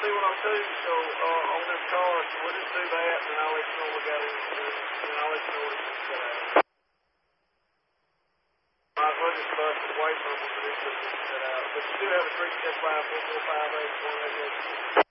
C102, so on this car, so we'll just do that, and I'll let you know what we got in to do, and I'll let you know what it's set out. Might as well just bust it away from them, but it's set out. But you do have a 375-445-8188.